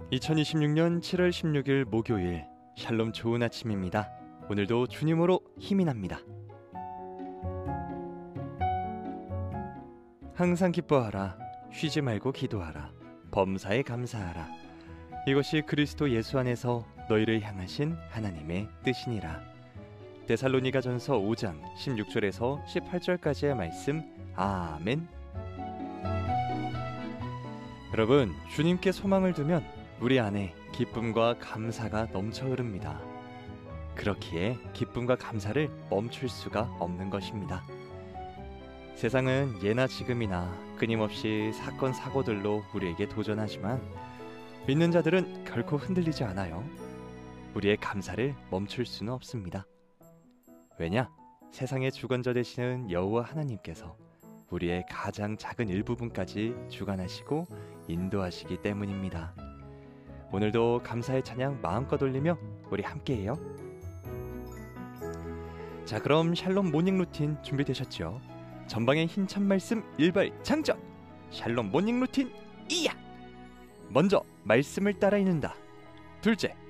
2026년 7월 16일 목요일 샬롬 좋은 아침입니다. 오늘도 주님으로 힘이 납니다. 항상 기뻐하라. 쉬지 말고 기도하라. 범사에 감사하라. 이것이 그리스도 예수 안에서 너희를 향하신 하나님의 뜻이니라. 데살로니가전서 5장 16절에서 18절까지의 말씀. 아멘. 여러분, 주님께 소망을 두면 우리 안에 기쁨과 감사가 넘쳐 흐릅니다. 그렇기에 기쁨과 감사를 멈출 수가 없는 것입니다. 세상은 예나 지금이나 끊임없이 사건 사고들로 우리에게 도전하지만 믿는 자들은 결코 흔들리지 않아요. 우리의 감사를 멈출 수는 없습니다. 왜냐? 세상의 주관자 되시는 여호와 하나님께서 우리의 가장 작은 일부분까지 주관하시고 인도하시기 때문입니다. 오늘도 감사의 찬양 마음껏 올리며 우리 함께해요. 자, 그럼 샬롬 모닝 루틴 준비되셨죠? 전방의 힘찬 말씀 일발장전! 샬롬 모닝 루틴 이야! 먼저 말씀을 따라 읽는다. 둘째,